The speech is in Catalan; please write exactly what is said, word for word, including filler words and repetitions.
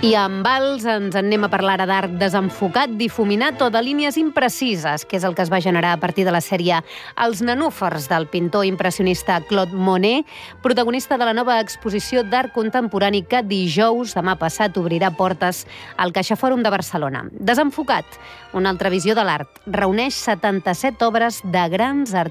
I amb Valls ens en anem a parlar ara d'art desenfocat, difuminat o de línies imprecises, que és el que es va generar a partir de la sèrie Els nenúfars del pintor impressionista Claude Monet, protagonista de la nova exposició d'art contemporani que dijous, demà passat, obrirà portes al CaixaFòrum de Barcelona. Desenfocat, una altra visió de l'art, reuneix setanta-set obres de grans artistes